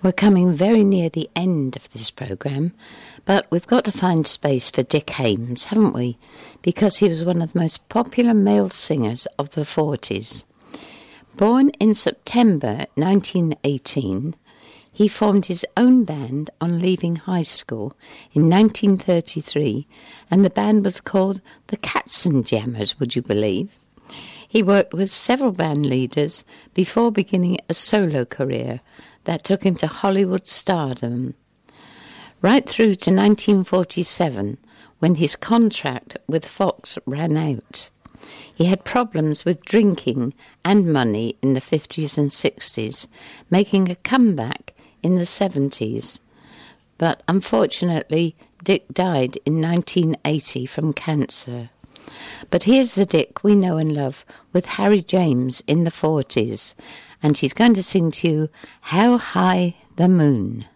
We're coming very near the end of this programme, but we've got to find space for Dick Haymes, haven't we? Because he was one of the most popular male singers of the 40s. Born in September 1918, he formed his own band on leaving high school in 1933, and the band was called the Katzenjammers, would you believe? He worked with several band leaders before beginning a solo career that took him to Hollywood stardom. Right through to 1947, when his contract with Fox ran out. He had problems with drinking and money in the 50s and 60s, making a comeback in the 70s. But unfortunately, Dick died in 1980 from cancer. But here's the Dick we know and love with Harry James in the 40s, and he's going to sing to you How High the Moon.